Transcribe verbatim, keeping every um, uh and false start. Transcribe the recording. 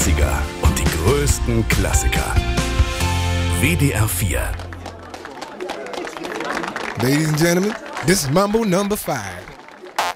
neunziger und die größten Klassiker. W D R vier. Ladies and gentlemen, this is Mambo number five.